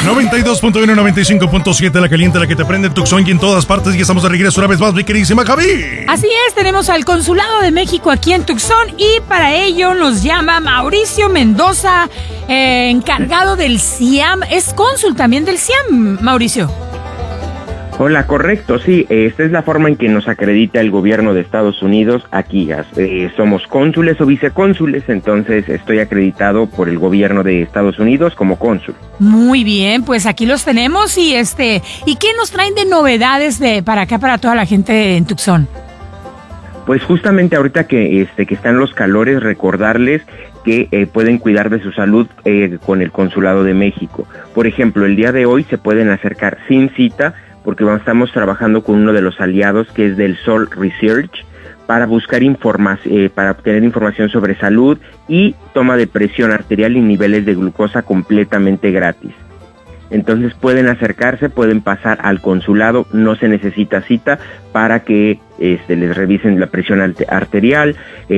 92.1, 95.7, la caliente, la que te prende Tucson y en todas partes. Y estamos de regreso una vez más, mi queridísima Javi. Así es, tenemos al Consulado de México aquí en Tucson y para ello nos llama Mauricio Mendoza, encargado del CIAM. Es cónsul también del CIAM, Mauricio. Hola, correcto, sí, esta es la forma en que nos acredita el gobierno de Estados Unidos aquí. Somos cónsules o vicecónsules, entonces estoy acreditado por el gobierno de Estados Unidos como cónsul. Muy bien, pues aquí los tenemos y ¿y qué nos traen de novedades para acá, para toda la gente en Tucson? Pues justamente ahorita que están los calores, recordarles que pueden cuidar de su salud con el Consulado de México. Por ejemplo, el día de hoy se pueden acercar sin cita, porque estamos trabajando con uno de los aliados que es del Sol Research para buscar para obtener información sobre salud y toma de presión arterial y niveles de glucosa completamente gratis. Entonces pueden acercarse, pueden pasar al consulado, no se necesita cita para que les revisen la presión arterial,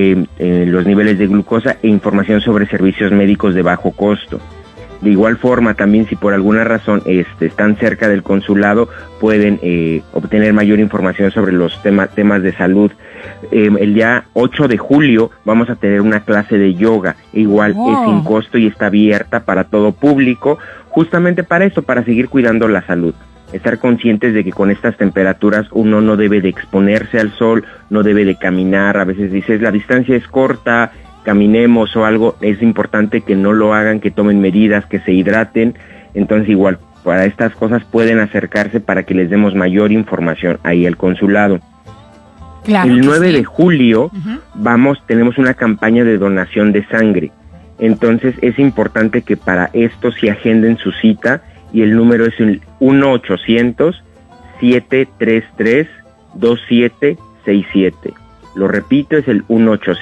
los niveles de glucosa e información sobre servicios médicos de bajo costo. De igual forma, también si por alguna razón están cerca del consulado, pueden obtener mayor información sobre los temas de salud. El día 8 de julio vamos a tener una clase de yoga, igual es sin costo y está abierta para todo público, justamente para eso, para seguir cuidando la salud. Estar conscientes de que con estas temperaturas uno no debe de exponerse al sol, no debe de caminar, a veces dices la distancia es corta, caminemos o algo, es importante que no lo hagan, que tomen medidas, que se hidraten. Entonces igual, para estas cosas pueden acercarse para que les demos mayor información ahí al consulado. Claro, el 9 de julio tenemos una campaña de donación de sangre. Entonces es importante que para esto se agenden su cita y el número es el 1-800-733-2767. Lo repito, es el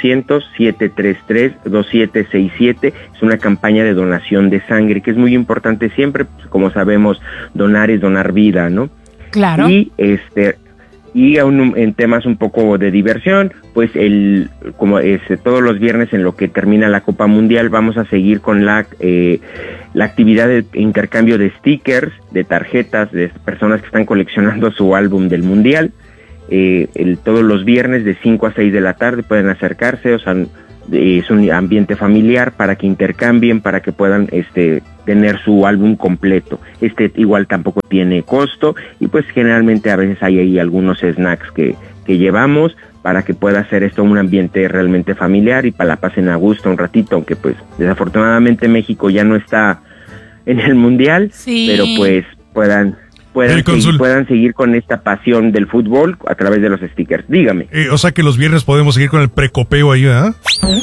1-800-733-2767. Es una campaña de donación de sangre, que es muy importante siempre, pues, como sabemos, donar es donar vida, ¿no? Claro. Y aún en temas un poco de diversión, pues todos los viernes en lo que termina la Copa Mundial vamos a seguir con la actividad de intercambio de stickers, de tarjetas de personas que están coleccionando su álbum del Mundial. Todos los viernes de 5 a 6 de la tarde pueden acercarse, o sea, es un ambiente familiar para que intercambien, para que puedan tener su álbum completo. Igual tampoco tiene costo y pues generalmente a veces hay ahí algunos snacks que llevamos para que pueda ser esto un ambiente realmente familiar y para la pasen a gusto un ratito, aunque pues desafortunadamente México ya no está en el Mundial, sí, pero pues puedan seguir con esta pasión del fútbol a través de los stickers. Dígame. O sea que los viernes podemos seguir con el precopeo ahí, ¿eh?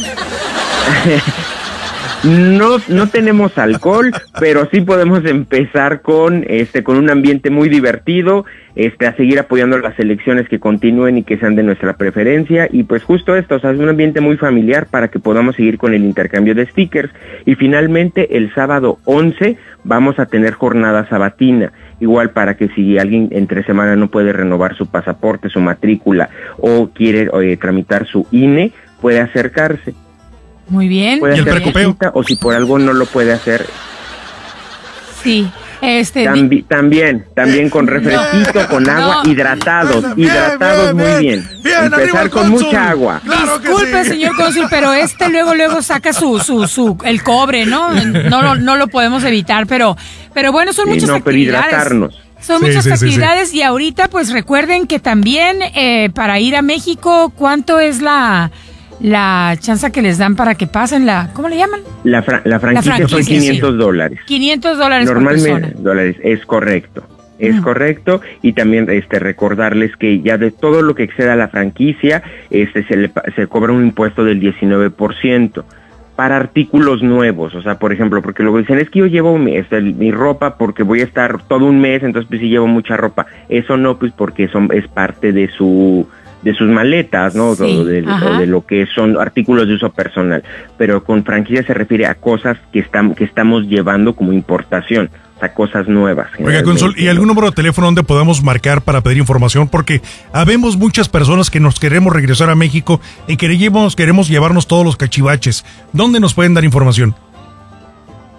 No tenemos alcohol, pero sí podemos empezar con un ambiente muy divertido, a seguir apoyando las selecciones que continúen y que sean de nuestra preferencia, y pues justo esto, o sea, es un ambiente muy familiar para que podamos seguir con el intercambio de stickers. Y finalmente el sábado 11 vamos a tener jornada sabatina, igual para que si alguien entre semana no puede renovar su pasaporte, su matrícula o quiere tramitar su INE, puede acercarse. Muy bien. Puede hacer cita, o si por algo no lo puede hacer. Sí. También con refresquito, con agua, hidratados muy bien. Empezar con mucha agua. Claro. Disculpe, sí, señor cónsul, pero luego saca el cobre, ¿no? No lo podemos evitar, pero bueno, son muchas actividades. Pero hidratarnos. Son muchas actividades. Y ahorita pues recuerden que también para ir a México, ¿cuánto es la chance que les dan para que pasen ¿cómo le llaman? La franquicia son $500. $500 normalmente por persona. Dólares, es correcto. Es correcto, y también recordarles que ya de todo lo que exceda la franquicia, se cobra un impuesto del 19% para artículos nuevos. O sea, por ejemplo, porque luego dicen, es que yo llevo mi ropa porque voy a estar todo un mes, entonces pues sí llevo mucha ropa. Eso no, pues porque es parte de sus maletas, ¿no? Sí, o de lo que son artículos de uso personal. Pero con franquicia se refiere a cosas que estamos llevando como importación, o sea, cosas nuevas. Oiga, cónsul, ¿y algún número de teléfono donde podamos marcar para pedir información? Porque habemos muchas personas que nos queremos regresar a México y queremos llevarnos todos los cachivaches. ¿Dónde nos pueden dar información?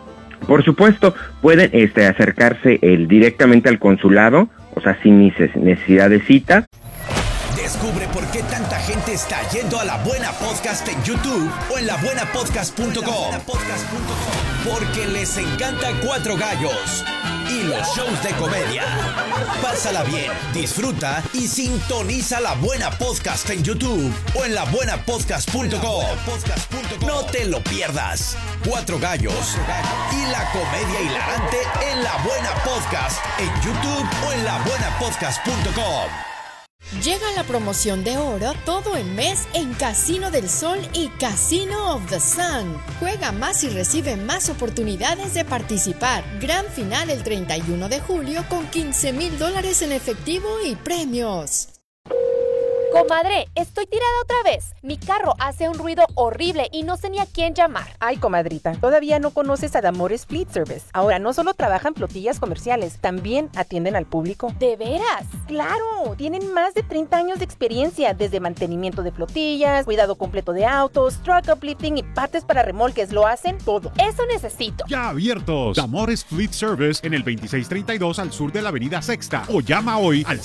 Por supuesto, pueden acercarse directamente al consulado, o sea, sin necesidad de cita. Descubre por qué tanta gente está yendo a La Buena Podcast en YouTube o en labuenapodcast.com. Porque les encanta Cuatro Gallos y los shows de comedia. Pásala bien, disfruta y sintoniza La Buena Podcast en YouTube o en labuenapodcast.com. No te lo pierdas. Cuatro Gallos y la comedia hilarante en La Buena Podcast en YouTube o en labuenapodcast.com. Llega la promoción de oro todo el mes en Casino del Sol y Casino of the Sun. Juega más y recibe más oportunidades de participar. Gran final el 31 de julio con $15,000 en efectivo y premios. Comadre, estoy tirada otra vez. Mi carro hace un ruido horrible y no sé ni a quién llamar. Ay, comadrita, todavía no conoces a Damores Fleet Service. Ahora no solo trabajan flotillas comerciales, también atienden al público. ¿De veras? ¡Claro! Tienen más de 30 años de experiencia, desde mantenimiento de flotillas, cuidado completo de autos, truck uplifting y partes para remolques. Lo hacen todo. Eso necesito. Ya abiertos. Damores Fleet Service en el 2632 al sur de la avenida Sexta. O llama hoy al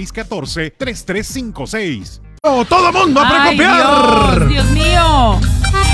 520-614-3356. ¡Oh, todo mundo a precopiar! ¡Ay, Dios mío!